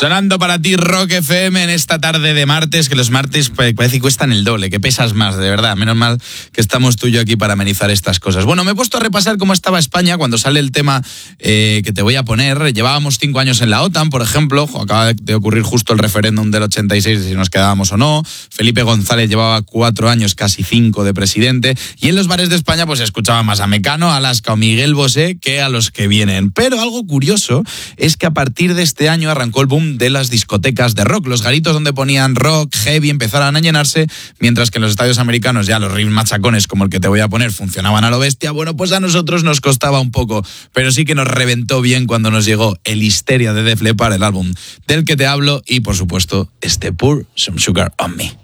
Sonando para ti Rock FM en esta tarde de martes, que los martes parece que cuestan el doble, que pesas más, de verdad. Menos mal que estamos tú y yo aquí para amenizar estas cosas. Bueno, me he puesto a repasar cómo estaba España cuando sale el tema que te voy a poner. Llevábamos 5 años en la OTAN, por ejemplo. Acaba de ocurrir justo el referéndum del 86 de si nos quedábamos o no. Felipe González llevaba 4 años, casi 5 de presidente. Y en los bares de España pues se escuchaba más a Mecano, a Alaska o Miguel Bosé que a los que vienen. Pero algo curioso es que a partir de este año arrancó el boom de las discotecas de rock. Los garitos donde ponían rock, heavy, empezaron a llenarse, mientras que en los estadios americanos ya los riffs machacones como el que te voy a poner funcionaban a lo bestia. Bueno, pues a nosotros nos costaba un poco, pero sí que nos reventó bien cuando nos llegó el Histeria de Def Leppard, el álbum del que te hablo, y por supuesto este Pour Some Sugar on Me.